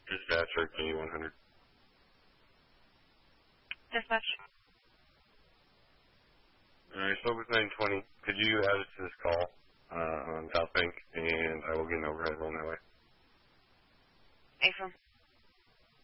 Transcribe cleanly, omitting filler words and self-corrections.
Dispatcher, K100. Dispatch. Alright, spoke with 920. Could you add it to this call on South Bank, and I will get an overhead on that way. Affirm.